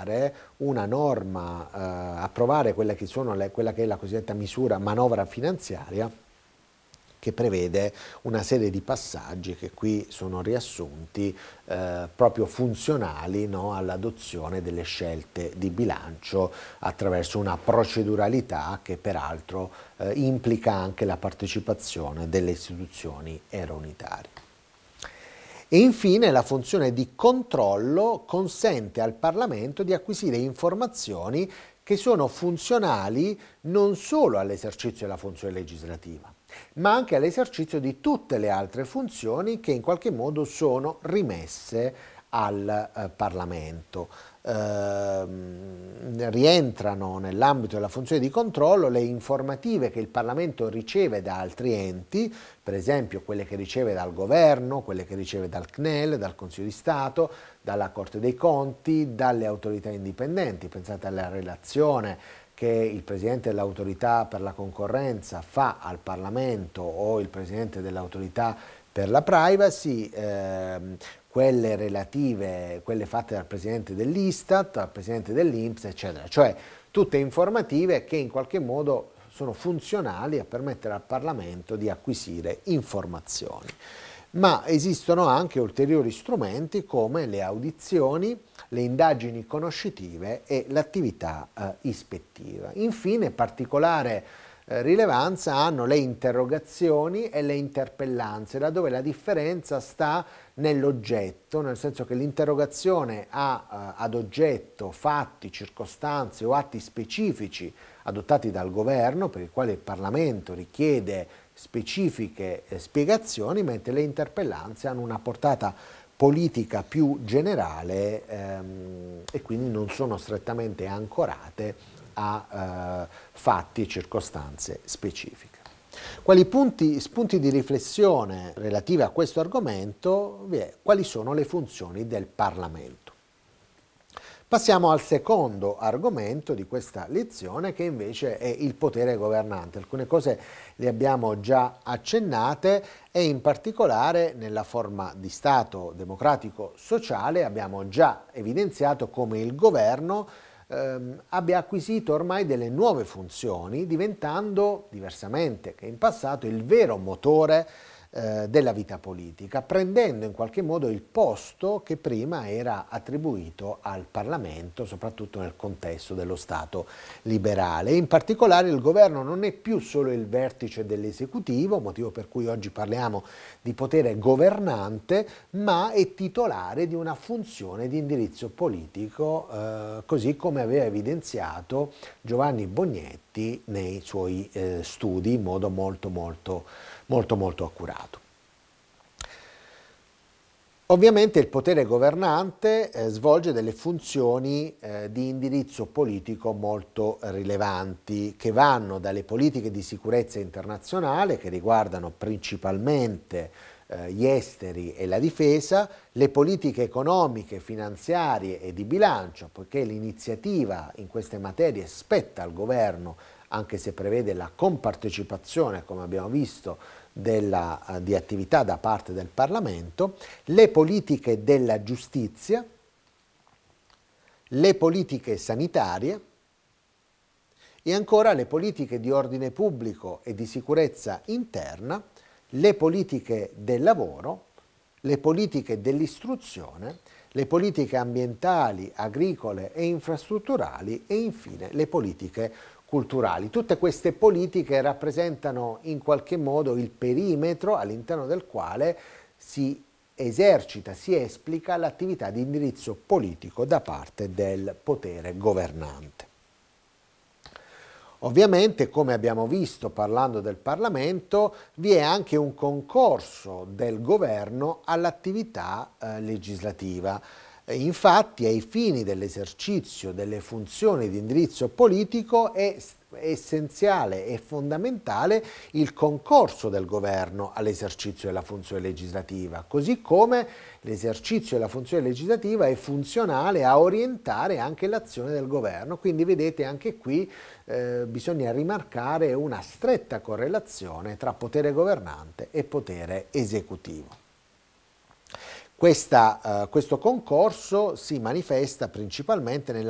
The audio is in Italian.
approvare una norma, approvare quella che è la cosiddetta misura manovra finanziaria, che prevede una serie di passaggi che qui sono riassunti, proprio funzionali, no, all'adozione delle scelte di bilancio attraverso una proceduralità che peraltro implica anche la partecipazione delle istituzioni eurounitarie. E infine la funzione di controllo consente al Parlamento di acquisire informazioni che sono funzionali non solo all'esercizio della funzione legislativa, ma anche all'esercizio di tutte le altre funzioni che in qualche modo sono rimesse al Parlamento. Rientrano nell'ambito della funzione di controllo le informative che il Parlamento riceve da altri enti, per esempio quelle che riceve dal governo, quelle che riceve dal CNEL, dal Consiglio di Stato, dalla Corte dei Conti, dalle autorità indipendenti. Pensate alla relazione che il Presidente dell'Autorità per la concorrenza fa al Parlamento o il Presidente dell'Autorità per la privacy, quelle relative, quelle fatte dal Presidente dell'Istat, dal Presidente dell'Inps, eccetera. Cioè tutte informative che in qualche modo sono funzionali a permettere al Parlamento di acquisire informazioni. Ma esistono anche ulteriori strumenti come le audizioni, le indagini conoscitive e l'attività ispettiva. Infine, particolare rilevanza hanno le interrogazioni e le interpellanze, laddove la differenza sta nell'oggetto, nel senso che l'interrogazione ha ad oggetto fatti, circostanze o atti specifici adottati dal governo per i quali il Parlamento richiede specifiche spiegazioni, mentre le interpellanze hanno una portata politica più generale e quindi non sono strettamente ancorate a fatti e circostanze specifiche. Quali spunti di riflessione relativi a questo argomento? Quali sono le funzioni del Parlamento? Passiamo al secondo argomento di questa lezione, che invece è il potere governante. Alcune cose le abbiamo già accennate e in particolare nella forma di Stato democratico sociale abbiamo già evidenziato come il governo abbia acquisito ormai delle nuove funzioni, diventando, diversamente che in passato, il vero motore della vita politica, prendendo in qualche modo il posto che prima era attribuito al Parlamento, soprattutto nel contesto dello Stato liberale. In particolare il governo non è più solo il vertice dell'esecutivo, motivo per cui oggi parliamo di potere governante, ma è titolare di una funzione di indirizzo politico, così come aveva evidenziato Giovanni Bognetti nei suoi studi in modo molto accurato. Ovviamente il potere governante svolge delle funzioni di indirizzo politico molto rilevanti, che vanno dalle politiche di sicurezza internazionale, che riguardano principalmente gli esteri e la difesa, le politiche economiche, finanziarie e di bilancio, poiché l'iniziativa in queste materie spetta al governo, anche se prevede la compartecipazione, come abbiamo visto, di attività da parte del Parlamento, le politiche della giustizia, le politiche sanitarie e ancora le politiche di ordine pubblico e di sicurezza interna, le politiche del lavoro, le politiche dell'istruzione, le politiche ambientali, agricole e infrastrutturali e infine le politiche culturali. Tutte queste politiche rappresentano in qualche modo il perimetro all'interno del quale si esercita, si esplica l'attività di indirizzo politico da parte del potere governante. Ovviamente, come abbiamo visto parlando del Parlamento, vi è anche un concorso del governo all'attività legislativa. Infatti, ai fini dell'esercizio delle funzioni di indirizzo politico è essenziale e fondamentale il concorso del governo all'esercizio della funzione legislativa, così come l'esercizio della funzione legislativa è funzionale a orientare anche l'azione del governo. Quindi vedete, anche qui bisogna rimarcare una stretta correlazione tra potere governante e potere esecutivo. Questo concorso si manifesta principalmente nella